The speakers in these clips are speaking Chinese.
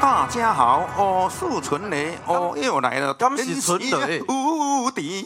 大家好，我是春雷，我又来了， 敢是春雷无敌。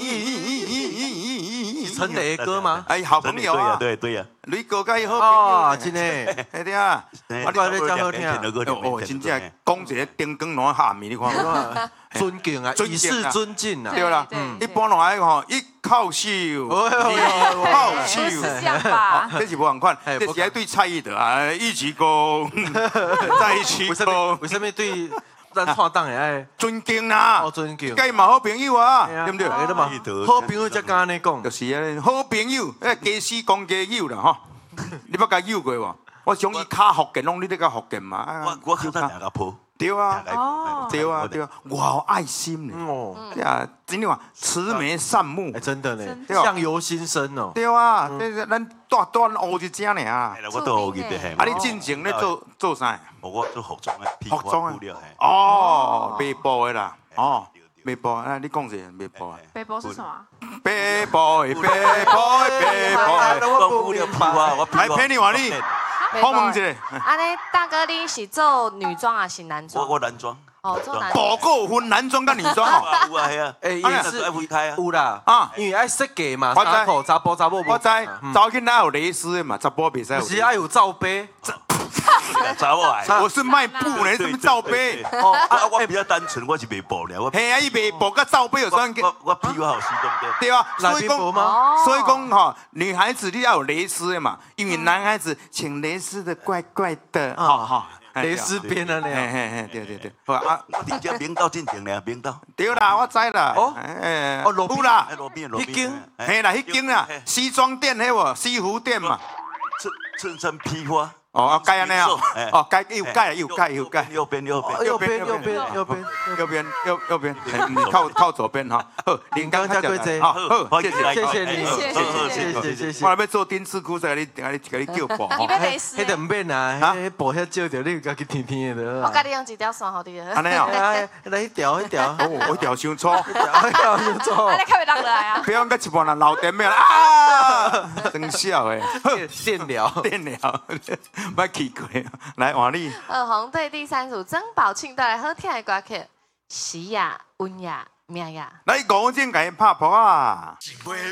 陈雷的歌吗？ 哎，好朋友啊， 对呀， 雷哥跟好朋友啊，真的， 哎对啊， 我怪你真好听。 哦，真正讲一个灯光暖下面，你看嘛， 尊敬啊，以示尊敬啊， 对啦，一般落来吼，一靠手，二靠手， 这样吧？ 这是无同款，这是爱对蔡依的啊，一起攻，在一起攻， 为什么对咱拍档的爱尊敬啦？ 哦，尊敬， 该嘛好朋友啊，对不对？ 对嘛，好朋友才敢安尼讲， 就是啊，好朋友，家私讲家友啦吼，你捌甲友过无？我想伊卡福建，拢你咧甲福建嘛？ 我靠咱两个坡。 对啊， 哦对啊，对啊，我好爱心呢。 哦， 对啊，真的话，慈眉善目， 真的呢， 对吧相由心生哦。 对啊，这是咱短乌一只尔。 我都学嘅系。 啊，你进前咧做啥？ 我做服装嘅， 服装啊布料系。 哦，卖布的啦，哦，卖布啊，你讲一下卖布啊。 背包是什么？ 卖布的，卖布的，卖布的。 我布料批发，我来陪你玩你。好问一下， 安尼大哥，你是做女装还是男装？ 我男装。 哦，做男布够分男装跟女装哦。 有啊，系啊。 也是爱分开啊。 有啦， 啊， 因为爱设计嘛，衫裤查甫查某。 我知，早起哪有蕾丝的嘛，查甫袂使。 不是爱有罩杯。 查某爱。 我是卖布呢，什么罩杯？ 哦，我比较单纯，我是卖布料。 嘿啊，伊卖布跟罩杯有啥？ 我批发好西装的。 对啊， 所以讲， 所以讲哈，女孩子你要有蕾丝的嘛，因为男孩子请蕾丝的怪怪的，哈哈， 蕾丝边的呢， 嘿嘿嘿，对对对，好啊， 我直接明道进前咧，明道。 对啦，我知啦， 哦， 有啦， 路边， 迄间， 嘿啦，迄间啦，西装店迄无，西服店嘛， 衬衫批发。 哦，改安尼啊，哦，改又改， 右边， 靠左边哈。好， 林刚加贵姐， 好， 谢谢你，谢谢。 我要做丁字裤，给你叫布。 你要蕾丝？ 迄个唔免啊，迄布遐少条，你家己天天的。 我家己用一条线好滴。 安尼哦， 来一条， 哦，一条伤粗， 一条伤粗。 安尼较袂落来啊。 不要跟一般人老店面啊，真笑诶， 电疗， 别奇怪，来换你。 二红队第三组曾宝庆带来好听的歌曲，喜雅、温雅、妙雅。 来，5钟甲伊拍谱啊！ 一杯